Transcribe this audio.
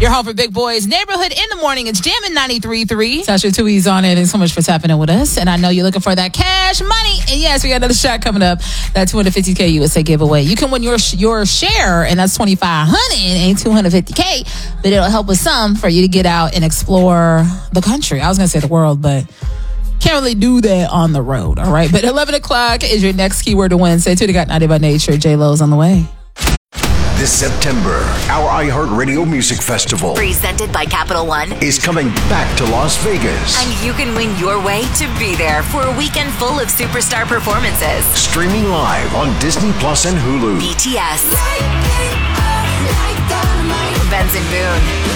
Your home for big boys. Neighborhood in the morning. It's Jammin' 93.3. Sasha Tui's on it. Thanks so much for tapping in with us. And I know you're looking for that cash money. And yes, we got another shot coming up. That $250K USA giveaway. You can win your share, and that's $2,500 and $250K. But it'll help with some for you to get out and explore the country. I was going to say the world, but can't really do that on the road. All right. But 11 o'clock is your next keyword to win. Stay tuned to Got 90 by Nature. J-Lo's on the way. This September, our iHeartRadio Music Festival, presented by Capital One, is coming back to Las Vegas. And you can win your way to be there for a weekend full of superstar performances. Streaming live on Disney Plus and Hulu. BTS, Benson Boone,